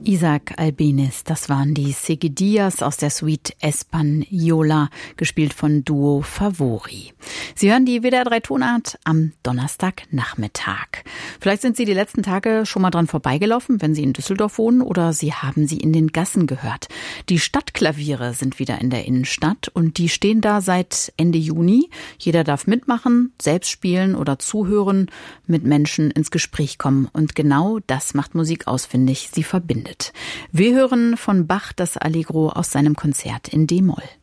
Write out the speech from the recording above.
Isaac Albéniz, das waren die Seguidillas aus der Suite Española, gespielt von Duo Favori. Sie hören die WDR 3 Tonart am Donnerstagnachmittag. Vielleicht sind Sie die letzten Tage schon mal dran vorbeigelaufen, wenn Sie in Düsseldorf wohnen, oder Sie haben sie in den Gassen gehört. Die Stadtklaviere sind wieder in der Innenstadt und die stehen da seit Ende Juni. Jeder darf mitmachen, selbst spielen oder zuhören, mit Menschen ins Gespräch kommen. Und genau das macht Musik aus, finde ich. Sie verbindet. Wir hören von Bach das Allegro aus seinem Konzert in D-Moll.